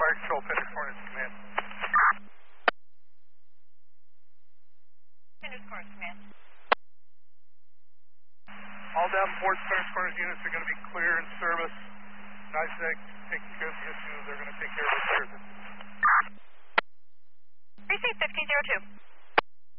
Fire Control, Phoenix Corners Command. Phoenix Corners Command. All Davenport Phoenix Corners units are going to be clear in service. NYSEG taking care of the issues. They're going to take care of the repairs. Precinct 1502.